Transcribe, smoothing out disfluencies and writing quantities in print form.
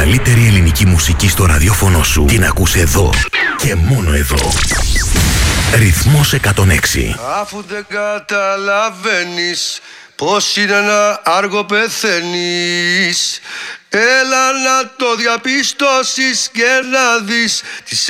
καλύτερη ελληνική μουσική στο ραδιόφωνο σου την ακούς εδώ και μόνο εδώ. Ρυθμός 106. Αφού δεν καταλαβαίνεις πως είναι να άργο πεθαίνεις, έλα να το διαπιστώσεις και να δεις τις